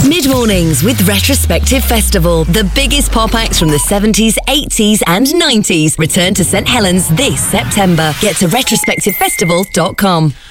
Mid-mornings with Retrospective Festival. The biggest pop acts from the 70s, 80s and 90s return to St Helens this September. Get to retrospectivefestival.com.